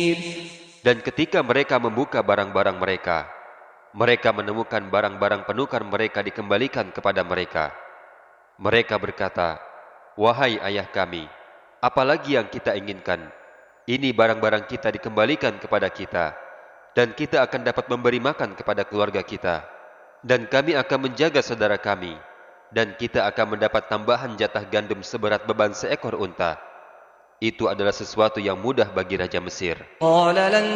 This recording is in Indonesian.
Dan ketika mereka membuka barang-barang mereka, mereka menemukan barang-barang penukar mereka dikembalikan kepada mereka. Mereka berkata, "Wahai ayah kami, apalagi yang kita inginkan? Ini barang-barang kita dikembalikan kepada kita, dan kita akan dapat memberi makan kepada keluarga kita, dan kami akan menjaga saudara kami, dan kita akan mendapat tambahan jatah gandum seberat beban seekor unta." Itu adalah sesuatu yang mudah bagi Raja Mesir.